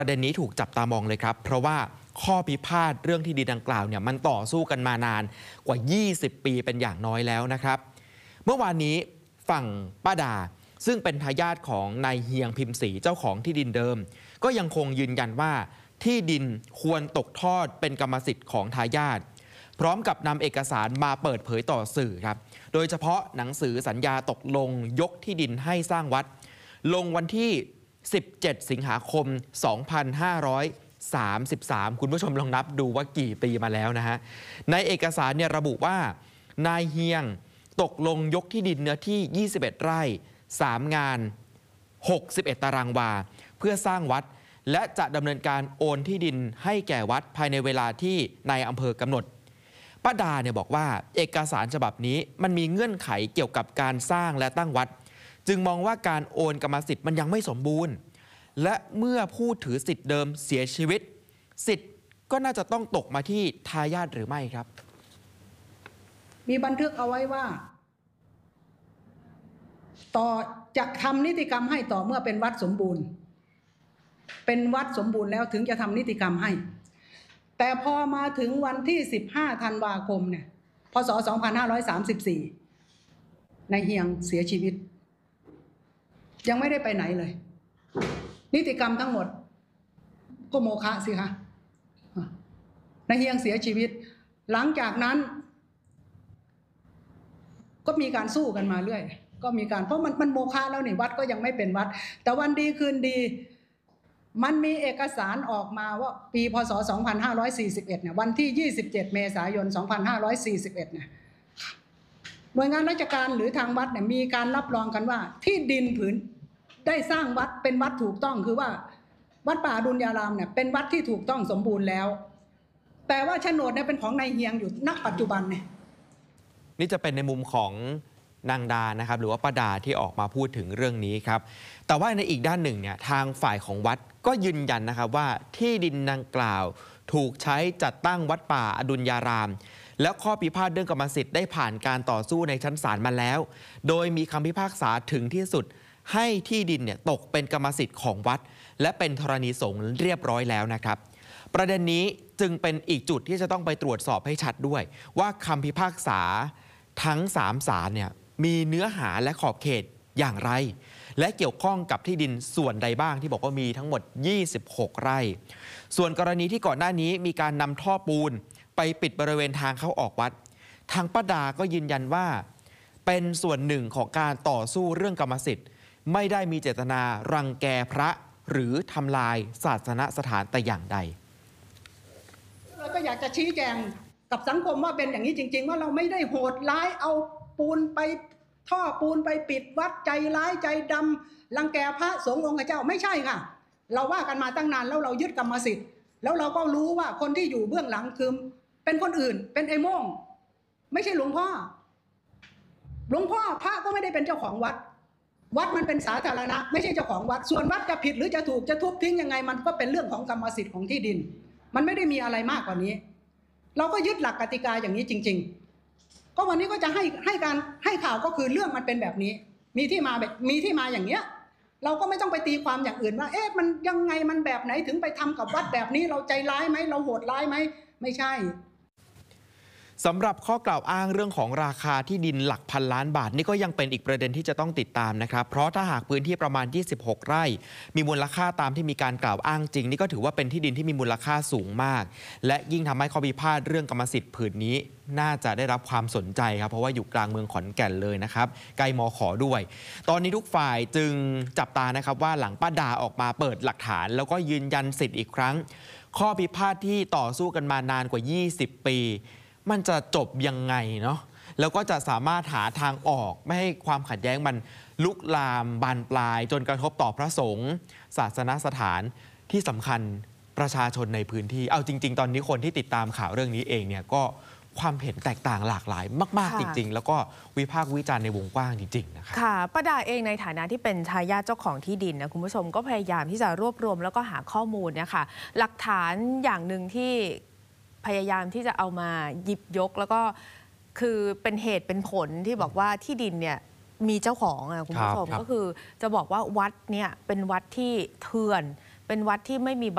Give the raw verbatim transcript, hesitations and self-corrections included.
ประเด็นนี้ถูกจับตามองเลยครับเพราะว่าข้อพิพาทเรื่องที่ดินดังกล่าวเนี่ยมันต่อสู้กันมานานกว่ายี่สิบปีเป็นอย่างน้อยแล้วนะครับเมื่อวานนี้ฝั่งป้าดาซึ่งเป็นทายาทของนายเฮียงพิมพ์ศรีเจ้าของที่ดินเดิมก็ยังคงยืนยันว่าที่ดินควรตกทอดเป็นกรรมสิทธิ์ของทายาทพร้อมกับนำเอกสารมาเปิดเผยต่อสื่อครับโดยเฉพาะหนังสือสัญญาตกลงยกที่ดินให้สร้างวัดลงวันที่สิบเจ็ดสิงหาคมสองพันห้าร้อยสามสิบสามคุณผู้ชมลองนับดูว่ากี่ปีมาแล้วนะฮะในเอกสารเนี่ยระบุว่านายเฮียงตกลงยกที่ดินเนื้อที่ยี่สิบเอ็ดไร่สามงานหกสิบเอ็ดตารางวาเพื่อสร้างวัดและจะดำเนินการโอนที่ดินให้แก่วัดภายในเวลาที่นายอำเภอกำหนดป้าดาเนี่ยบอกว่าเอกสารฉบับนี้มันมีเงื่อนไขเกี่ยวกับการสร้างและตั้งวัดจึงมองว่าการโอนกรรมสิทธิ์มันยังไม่สมบูรณ์และเมื่อผู้ถือสิทธิ์เดิมเสียชีวิตสิทธิ์ก็น่าจะต้องตกมาที่ทายาทหรือไม่ครับมีบันทึกเอาไว้ว่าต่อจะทำนิติกรรมให้ต่อเมื่อเป็นวัดสมบูรณ์เป็นวัดสมบูรณ์แล้วถึงจะทำนิติกรรมให้แต่พอมาถึงวันที่สิบห้าธันวาคมเนี่ยพ.ศ. สองพันห้าร้อยสามสิบสี่นายเฮียงเสียชีวิตยังไม่ได้ไปไหนเลยนิติกรรมทั้งหมดก็โมฆะสิคะนายเฮียงเสียชีวิตหลังจากนั้นก็มีการสู้กันมาเรื่อยก็มีการเพราะมันมันโมฆะแล้วนี่วัดก็ยังไม่เป็นวัดแต่วันดีคืนดีมันมีเอกสารออกมาว่าปีพ.ศ. สองพันห้าร้อยสี่สิบเอ็ดเนี่ยวันที่ยี่สิบเจ็ดเมษายนสองพันห้าร้อยสี่สิบเอ็ดเนี่ยหน่วยงานราชการหรือทางวัดเนี่ยมีการรับรองกันว่าที่ดินผืนได้สร้างวัดเป็นวัดถูกต้องคือว่าวัดป่าอดุลยารามเนี่ยเป็นวัดที่ถูกต้องสมบูรณ์แล้วแต่ว่าโฉนดเนี่ยเป็นของนายเฮียงอยู่ณปัจจุบันเนี่ยนี่จะเป็นในมุมของนางดานะครับหรือว่าป้าดาที่ออกมาพูดถึงเรื่องนี้ครับแต่ว่าในอีกด้านหนึ่งเนี่ยทางฝ่ายของวัดก็ยืนยันนะครับว่าที่ดินดังกล่าวถูกใช้จัดตั้งวัดป่าอดุลยารามและข้อพิพาทเรื่องกรรมสิทธิ์ได้ผ่านการต่อสู้ในชั้นศาลมาแล้วโดยมีคำพิพากษาถึงที่สุดให้ที่ดินเนี่ยตกเป็นกรรมสิทธิ์ของวัดและเป็นธรณีสงฆ์เรียบร้อยแล้วนะครับประเด็นนี้จึงเป็นอีกจุดที่จะต้องไปตรวจสอบให้ชัดด้วยว่าคำพิพากษาทั้งสามศาลเนี่ยมีเนื้อหาและขอบเขตอย่างไรและเกี่ยวข้องกับที่ดินส่วนใดบ้างที่บอกว่ามีทั้งหมดยี่สิบหกไร่ส่วนกรณีที่ก่อนหน้านี้มีการนำท่อปูนไปปิดบริเวณทางเข้าออกวัดทางป้าดาก็ยืนยันว่าเป็นส่วนหนึ่งของการต่อสู้เรื่องกรรมสิทธิ์ไม่ได้มีเจตนารังแกพระหรือทำลายศาสนสถานแต่อย่างใดเราก็อยากจะชี้แจงกับสังคมว่าเป็นอย่างนี้จริงๆว่าเราไม่ได้โหดร้ายเอาปูนไปท่อปูนไปปิดวัดใจร้ายใจดำรังแกพระสงฆ์องค์เจ้าไม่ใช่ค่ะเราว่ากันมาตั้งนานแล้วเรายึดกรรมสิทธิ์แล้วเราก็รู้ว่าคนที่อยู่เบื้องหลังคือเป็นคนอื่นเป็นไอ้โม่งไม่ใช่หลวงพ่อหลวงพ่อพระก็ไม่ได้เป็นเจ้าของวัดวัดมันเป็นสาธารณะไม่ใช่เจ้าของวัดส่วนวัดจะผิดหรือจะถูกจะทุบทิ้งยังไงมันก็เป็นเรื่องของกรรมสิทธิ์ของที่ดินมันไม่ได้มีอะไรมากกว่านี้เราก็ยึดหลักกติกาอย่างนี้จริงๆก็วันนี้ก็จะให้ให้การให้ข่าวก็คือเรื่องมันเป็นแบบนี้มีที่มาแบบมีที่มาอย่างเนี้ยเราก็ไม่ต้องไปตีความอย่างอื่นว่าเอ๊ะมันยังไงมันแบบไหนถึงไปทำกับวัดแบบนี้เราใจร้ายไหมเราโหดร้ายไหมไม่ใช่สำหรับข้อกล่าวอ้างเรื่องของราคาที่ดินหลักพันล้านบาทนี่ก็ยังเป็นอีกประเด็นที่จะต้องติดตามนะครับเพราะถ้าหากพื้นที่ประมาณยี่สิบหกไร่มีมูลค่าตามที่มีการกล่าวอ้างจริงนี่ก็ถือว่าเป็นที่ดินที่มีมูลค่าสูงมากและยิ่งทำให้ข้อพิพาทเรื่องกรรมสิทธิ์ผืนนี้น่าจะได้รับความสนใจครับเพราะว่าอยู่กลางเมืองขอนแก่นเลยนะครับใกล้มข.ด้วยตอนนี้ทุกฝ่ายจึงจับตานะครับว่าหลังป้าดาออกมาเปิดหลักฐานแล้วก็ยืนยันสิทธิ์อีกครั้งข้อพิพาทที่ต่อสู้กันมานานกว่ายี่สิบปีมันจะจบยังไงเนาะแล้วก็จะสามารถหาทางออกไม่ให้ความขัดแย้งมันลุกลามบานปลายจนกระทบต่อพระสงฆ์ศาสนสถานที่สำคัญประชาชนในพื้นที่เอาจริงๆตอนนี้คนที่ติดตามข่าวเรื่องนี้เองเนี่ยก็ความเห็นแตกต่างหลากหลายมากๆจริงๆแล้วก็วิพากษ์วิจารณ์ในวงกว้างจริงๆนะครับค่ะป้าดาเองในฐานะที่เป็นทายาทเจ้าของที่ดินนะคุณผู้ชมก็พยายามที่จะรวบรวมแล้วก็หาข้อมูลเนี่ยค่ะหลักฐานอย่างหนึ่งที่พยายามที่จะเอามาหยิบยกแล้วก็คือเป็นเหตุเป็นผลที่บอกว่าที่ดินเนี่ยมีเจ้าของอะคุณผู้ชมก็คือจะบอกว่าวัดเนี่ยเป็นวัดที่เถื่อนเป็นวัดที่ไม่มี